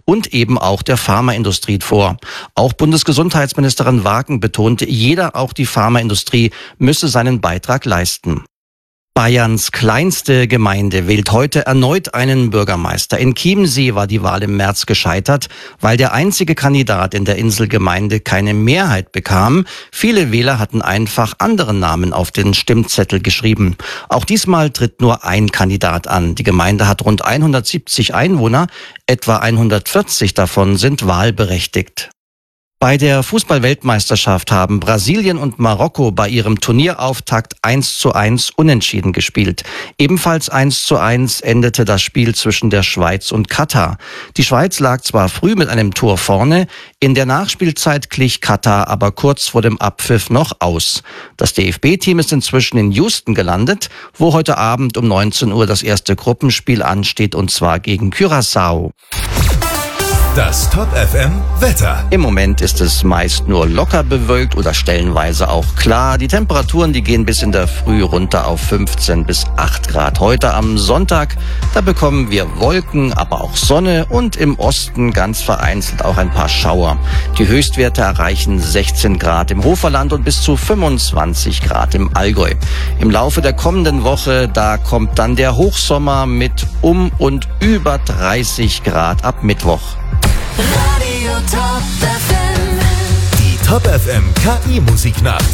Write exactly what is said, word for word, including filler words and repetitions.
und eben auch der Pharmaindustrie vor. Auch Bundesgesundheitsministerin Wagen betonte, jeder, auch die Pharmaindustrie, müsse seinen Beitrag leisten. Bayerns kleinste Gemeinde wählt heute erneut einen Bürgermeister. In Chiemsee war die Wahl im März gescheitert, weil der einzige Kandidat in der Inselgemeinde keine Mehrheit bekam. Viele Wähler hatten einfach andere Namen auf den Stimmzettel geschrieben. Auch diesmal tritt nur ein Kandidat an. Die Gemeinde hat rund hundertsiebzig Einwohner, etwa hundertvierzig davon sind wahlberechtigt. Bei der Fußball-Weltmeisterschaft haben Brasilien und Marokko bei ihrem Turnierauftakt eins zu eins unentschieden gespielt. Ebenfalls eins zu eins endete das Spiel zwischen der Schweiz und Katar. Die Schweiz lag zwar früh mit einem Tor vorne, in der Nachspielzeit glich Katar aber kurz vor dem Abpfiff noch aus. Das D F B-Team ist inzwischen in Houston gelandet, wo heute Abend um neunzehn Uhr das erste Gruppenspiel ansteht, und zwar gegen Curaçao. Das Top F M Wetter. Im Moment ist es meist nur locker bewölkt oder stellenweise auch klar. Die Temperaturen, die gehen bis in der Früh runter auf fünfzehn bis acht Grad. Heute am Sonntag, da bekommen wir Wolken, aber auch Sonne und im Osten ganz vereinzelt auch ein paar Schauer. Die Höchstwerte erreichen sechzehn Grad im Hoferland und bis zu fünfundzwanzig Grad im Allgäu. Im Laufe der kommenden Woche, da kommt dann der Hochsommer mit um und über dreißig Grad ab Mittwoch. Radio Top F M. Die Top F M K I-Musiknacht.